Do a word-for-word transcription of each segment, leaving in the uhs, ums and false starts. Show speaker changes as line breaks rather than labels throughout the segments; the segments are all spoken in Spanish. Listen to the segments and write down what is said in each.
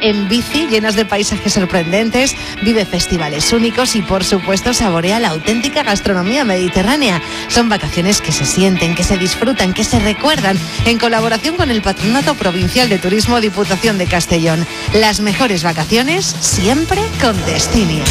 en bici, llenas de paisajes sorprendentes, vive festivales únicos y, por supuesto, saborea la auténtica gastronomía mediterránea. Son vacaciones que se sienten, que se disfrutan, que se recuerdan, en colaboración con el Patronato Provincial de Turismo Diputación de Castellón. Las mejores vacaciones siempre con Destiny.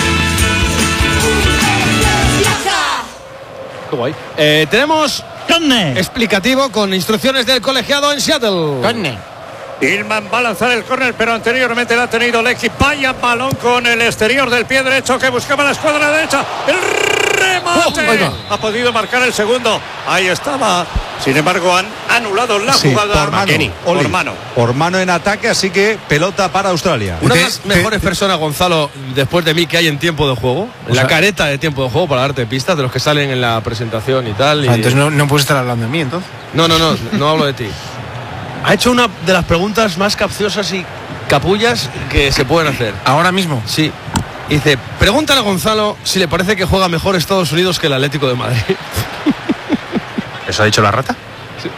Qué guay. Eh, tenemos
Conne.
explicativo con instrucciones del colegiado en Seattle.
Conne.
Tillman va a lanzar el córner, pero anteriormente la ha tenido Lecky. Vaya balón con el exterior del pie derecho que buscaba la escuadra derecha. El remate. Oh, ha podido marcar el segundo. Ahí estaba. Sin embargo, han anulado la
sí,
jugada
por mano,
Oli, por mano.
Por mano en ataque, así que pelota para Australia.
Una de las mejores personas, Gonzalo, después de mí, que hay en tiempo de juego.
O sea,
la careta de tiempo de juego para darte pistas de los que salen en la presentación y tal. Y...
Ah, entonces no, no puedes estar hablando de mí, entonces.
No, no, no, no hablo de ti. Ha hecho una de las preguntas más capciosas y capullas que se pueden hacer.
¿Ahora mismo?
Sí. Dice, pregúntale a Gonzalo si le parece que juega mejor Estados Unidos que el Atlético de Madrid.
¿Eso ha dicho la rata?
Sí.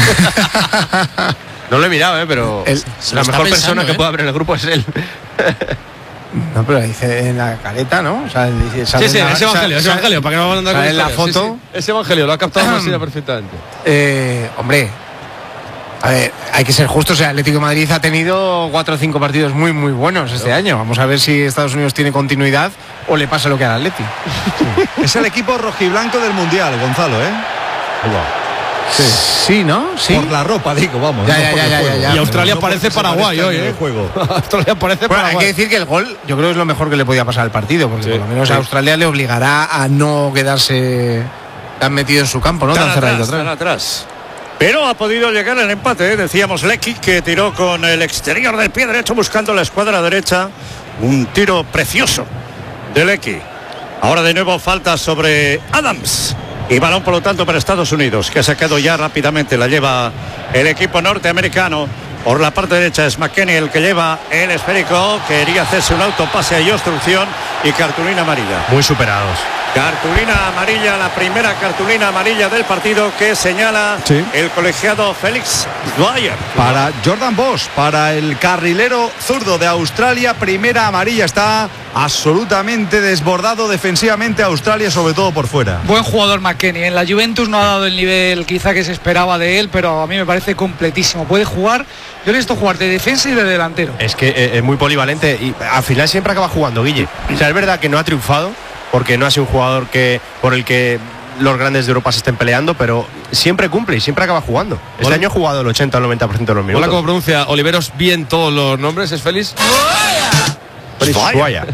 No lo he mirado, ¿eh? Pero
El,
la mejor persona ¿eh? que pueda haber en el grupo es él.
No, pero dice en la careta, ¿no? O sea, dice,
sí, sí,
una,
es evangelio, es evangelio, para que no van a andar con
en la foto.
Sí, sí. Es evangelio, lo ha captado Masida perfectamente.
Eh, hombre, a ver, hay que ser justos. El Atlético de Madrid ha tenido cuatro o cinco partidos muy, muy buenos este no. año. Vamos a ver si Estados Unidos tiene continuidad o le pasa lo que al Atlético.
Sí. Es el equipo rojiblanco del Mundial, Gonzalo, ¿eh?
Sí. sí, ¿no? Sí.
Por la ropa, digo, vamos.
Ya,
no
ya,
por
ya,
el
ya,
juego.
ya, ya.
Y Australia
no
parece Paraguay hoy, ¿eh?
Juego.
Australia parece
bueno,
Paraguay.
hay que decir que el gol, yo creo que es lo mejor que le podía pasar al partido, porque sí, por lo menos
sí.
a Australia le obligará a no quedarse tan metido en su campo, ¿no? Tan, tan cerradito
atrás, atrás. atrás. Pero ha podido llegar el empate, ¿eh? Decíamos Lecky, que tiró con el exterior del pie derecho buscando la escuadra derecha. Un tiro precioso de Lecky. Ahora de nuevo falta sobre Adams. Y balón, por lo tanto, para Estados Unidos, que ha sacado ya rápidamente. La lleva el equipo norteamericano. Por la parte derecha es McKennie el que lleva el esférico. Quería hacerse un autopase y obstrucción. Y cartulina amarilla.
Muy superados.
Cartulina amarilla, la primera cartulina amarilla del partido que señala sí. el colegiado Félix Dwyer.
Para Jordan Bosch, para el carrilero zurdo de Australia, primera amarilla. Está absolutamente desbordado defensivamente Australia, sobre todo por fuera.
Buen jugador McKennie. En la Juventus no ha dado el nivel quizá que se esperaba de él, pero a mí me parece completísimo. Puede jugar, yo le he visto jugar de defensa y de delantero.
Es que eh, es muy polivalente y al final siempre acaba jugando, Guille. O sea, es verdad que no ha triunfado, porque no ha sido un jugador que por el que los grandes de Europa se estén peleando, pero siempre cumple y siempre acaba jugando. Este Hola. año ha jugado el ochenta al noventa por ciento de los minutos.
Hola, ¿cómo pronuncia Oliveros bien todos los nombres? ¿Es Félix?
Félix Dwyer.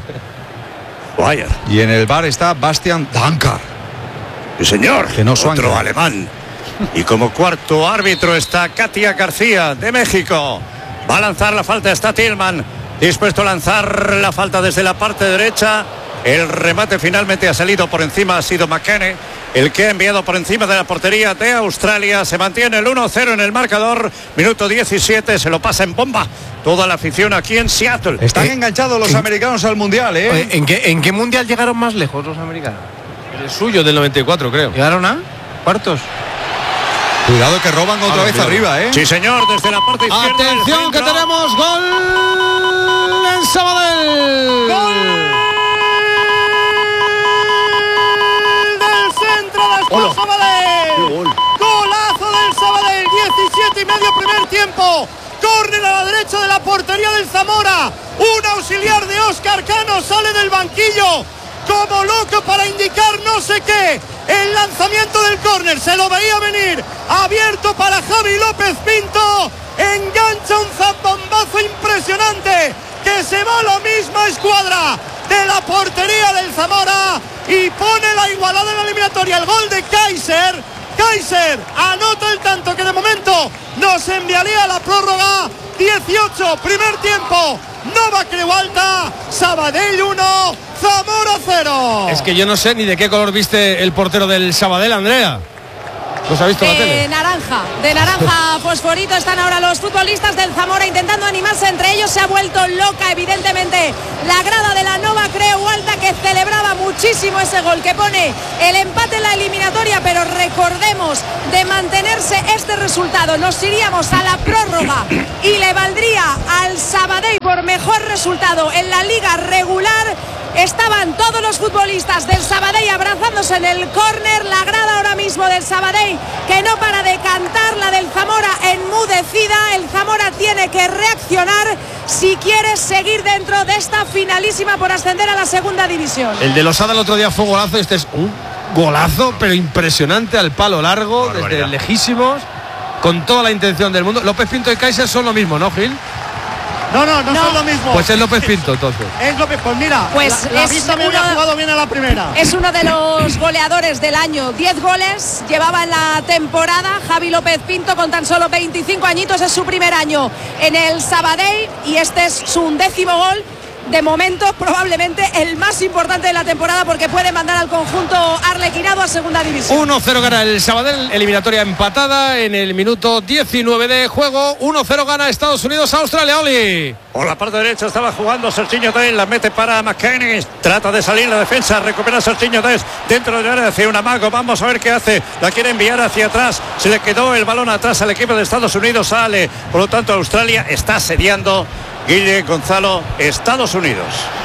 Dwyer.
Y en el bar está Bastian Dankar.
Sí, señor.
Que no
Otro
suanca.
alemán. Y como cuarto árbitro está Katia García de México. Va a lanzar la falta, está Tillman. Dispuesto a lanzar la falta desde la parte derecha. El remate finalmente ha salido por encima, ha sido McKennie el que ha enviado por encima de la portería de Australia. Se mantiene el uno cero en el marcador. Minuto diecisiete, se lo pasa en bomba toda la afición aquí en Seattle.
Están
Eh,
enganchados los
¿en,
americanos al Mundial, ¿eh?
Oye, ¿en, qué, ¿En qué Mundial llegaron más lejos los americanos?
El suyo del noventa y cuatro, creo.
¿Llegaron a cuartos?
Cuidado que roban otra ah, vez cuidado. arriba, ¿eh?
Sí, señor, desde la parte izquierda.
Atención que tenemos gol en Sabadell.
¡Gol!
Hola.
Sabadell.
Gol.
Golazo del Sabadell, diecisiete y medio primer tiempo. Córner a la derecha de la portería del Zamora. Un auxiliar de Óscar Cano sale del banquillo como loco para indicar no sé qué. El lanzamiento del córner se lo veía venir. Abierto para Javi López Pinto. Engancha un zambombazo impresionante que se va a la misma escuadra de la portería del Zamora y pone la igualada en la eliminatoria. El gol de Kaiser. Kaiser anota el tanto que de momento nos enviaría a la prórroga. Dieciocho, primer tiempo. Nova Creualta, Sabadell uno, Zamora cero.
Es que yo no sé ni de qué color viste el portero del Sabadell, Andrea. ¿Los ha visto en la tele?
De naranja, de naranja fosforito están ahora los futbolistas del Zamora intentando animarse entre ellos. Se ha vuelto loca evidentemente la grada de la Nova Creualta, que celebraba muchísimo ese gol que pone el empate en la eliminatoria, pero recordemos, de mantenerse este resultado nos iríamos a la prórroga y le valdría al Sabadell por resultado. En la liga regular estaban todos los futbolistas del Sabadell abrazándose en el córner. La grada ahora mismo del Sabadell que no para de cantar, la del Zamora enmudecida. El Zamora tiene que reaccionar si quiere seguir dentro de esta finalísima por ascender a la segunda división.
El de Losada el otro día fue golazo, este es un golazo pero impresionante al palo largo, desde lejísimos, con toda la intención del mundo. López Pinto y Kaiser son lo mismo, ¿no, Gil?
No, no, no, no son lo mismo.
Pues es López Pinto, entonces.
Es López, pues mira,
pues
la, la
es
vista me
uno,
había jugado bien a la primera.
Es uno de los goleadores del año. diez goles llevaba en la temporada Javi López Pinto con tan solo veinticinco añitos. Es su primer año en el Sabadell y este es su undécimo gol. De momento probablemente el más importante de la temporada porque puede mandar al conjunto arlequinado a segunda división.
uno cero gana el Sabadell, eliminatoria empatada en el minuto diecinueve de juego. uno cero gana Estados Unidos a Australia. Oli.
Por la parte derecha estaba jugando Serginho Dest, la mete para McKennie, trata de salir la defensa, recupera Serginho Dest dentro de área, hacia un amago, vamos a ver qué hace, la quiere enviar hacia atrás, se le quedó el balón atrás al equipo de Estados Unidos, sale, por lo tanto Australia está asediando. Guille, Gonzalo, Estados Unidos.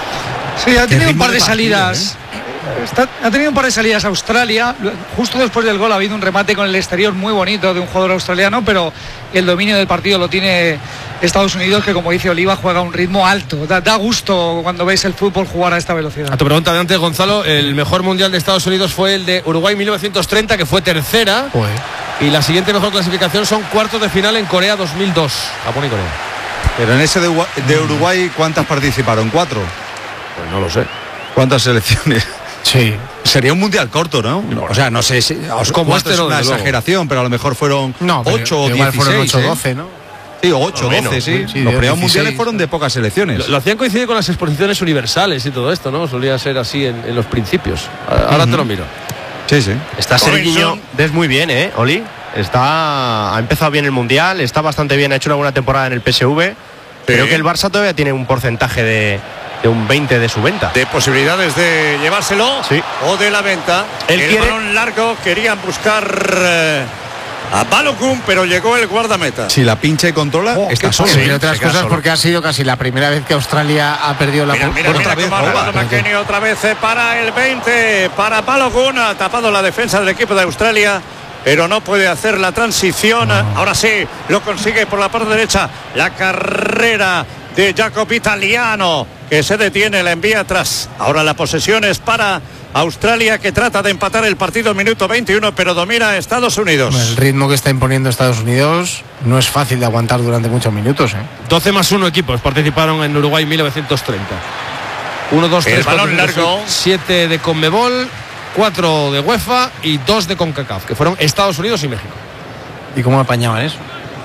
Sí, ha tenido un par de,
de partido,
salidas. ¿eh? Está, ha tenido un par de salidas Australia. Justo después del gol ha habido un remate con el exterior muy bonito de un jugador australiano, pero el dominio del partido lo tiene Estados Unidos, que como dice Oliva, juega a un ritmo alto. Da, da gusto cuando veis el fútbol jugar a esta velocidad.
A tu pregunta de antes, Gonzalo, el mejor mundial de Estados Unidos fue el de Uruguay mil novecientos treinta, que fue tercera.
Pues.
Y la siguiente mejor clasificación son cuartos de final en Corea dos mil dos. Japón y Corea.
Pero en ese de, de Uruguay, ¿cuántas participaron? ¿Cuatro?
Pues no lo sé.
¿Cuántas selecciones?
Sí.
Sería un mundial corto, ¿no?
No.
O sea, no sé si
Como
cuatro
este
es
no,
una
desde luego.
exageración, pero a lo mejor fueron
No,
ocho o
igual
dieciséis.
fueron ocho
¿eh?
doce, ¿no?
Sí, ocho,
menos,
doce, sí.
sí,
Los primeros
dieciséis.
mundiales fueron de pocas selecciones.
Lo, lo hacían coincidir con las exposiciones universales y todo esto, ¿no? Solía ser así en, en los principios. Ahora uh-huh. te lo miro.
Sí, sí.
Está Serginho Dest muy bien, ¿eh, Oli? Está, ha empezado bien el Mundial, está bastante bien, ha hecho una buena temporada en el P S V. Creo que el Barça todavía tiene un porcentaje de, de un veinte de su venta.
De posibilidades de llevárselo
sí.
o de la venta.
Él
el
quiere...
balón largo, querían buscar eh, a Balogun, pero llegó el guardameta.
Si la pincha y controla,
oh,
está solo.
Sí, entre otras cosas solo. Porque ha sido casi la primera vez que Australia ha perdido la...
Mira, mira,
bueno,
mira
otra
cómo
vez,
ha robado McKennie otra vez eh, para el veinte, para Balogun, ha tapado la defensa del equipo de Australia, pero no puede hacer la transición. No. Ahora sí, lo consigue por la parte derecha, la carrera de Jacob Italiano, que se detiene, la envía atrás. Ahora la posesión es para Australia, que trata de empatar el partido minuto veintiuno, pero domina a Estados Unidos.
El ritmo que está imponiendo Estados Unidos no es fácil de aguantar durante muchos minutos, ¿eh?
doce más uno equipos participaron en Uruguay mil novecientos treinta. uno, dos, tres,
balón
cuatro,
largo.
siete de Conmebol, cuatro de UEFA y dos de CONCACAF, que fueron Estados Unidos y México.
¿Y cómo apañaban eso?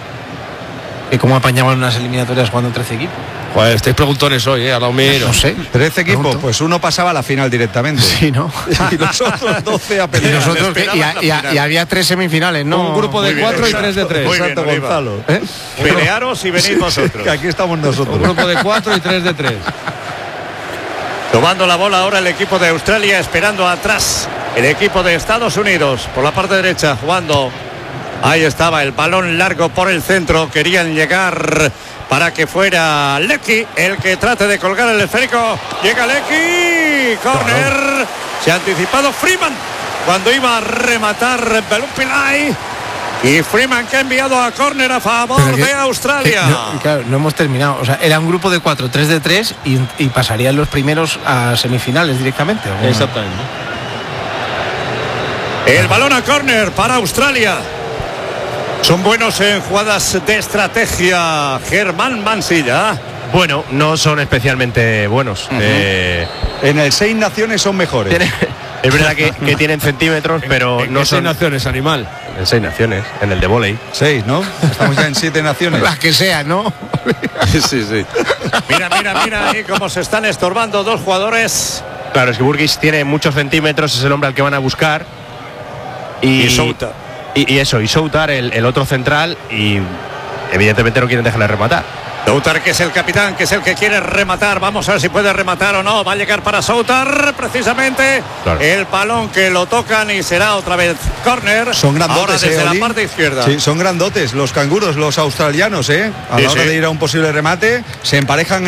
¿Y cómo apañaban unas eliminatorias jugando trece equipos?
Joder, estáis preguntones hoy, ¿eh? A lo miro.
No sé.
trece equipos,
Pregunto.
pues uno pasaba a la final directamente.
Sí, ¿no?
Y los otros doce a
Y,
pelear.
nosotros, que- y, a- y a- y había tres semifinales, ¿no?
Un grupo de
Muy bien,
cuatro y
exacto.
tres de tres.
Muy bien,
Exacto,
Oliva.
Gonzalo.
¿Eh?
Pelearos y venid vosotros.
Que aquí estamos nosotros.
Un grupo de cuatro y tres de tres.
Tomando la bola ahora el equipo de Australia, esperando atrás el equipo de Estados Unidos por la parte derecha, jugando. Ahí estaba el balón largo por el centro, querían llegar para que fuera Lecky el que trate de colgar el esférico. Llega Lecky, corner, se ha anticipado Freeman cuando iba a rematar Belum Pillay, y Freeman que ha enviado a córner a favor
Pero que-
de Australia.
que no, claro, no hemos terminado. O sea, era un grupo de cuatro, tres de tres y, y pasarían los primeros a semifinales directamente. ¿O no?
Exactamente.
El balón a córner para Australia. Son buenos en jugadas de estrategia, Germán Mansilla.
Bueno, no son especialmente buenos.
Uh-huh.
eh,
En el Seis Naciones son mejores.
tiene- es verdad que, que tienen centímetros, pero
En
no
qué seis
son
naciones, animal.
en seis naciones, en el de vóley.
Seis, ¿no? Estamos ya en siete naciones.
Las que sean, ¿no?
Sí, sí.
Mira, mira, mira ahí cómo se están estorbando dos jugadores.
Claro, es que Burgis tiene muchos centímetros, es el hombre al que van a buscar. Y,
Y Soutar.
Y, y eso, y Soutar, el, el otro central, y evidentemente no quieren dejarle rematar.
Soutar, que es el capitán, que es el que quiere rematar. Vamos a ver si puede rematar o no. Va a llegar para Soutar, precisamente.
Claro.
El balón que lo tocan y será otra vez córner.
Son grandotes,
ahora desde
eh,
la
Oli.
parte izquierda.
Sí, son grandotes los canguros, los australianos, ¿eh? A
Sí,
la hora
sí.
de ir a un posible remate, se emparejan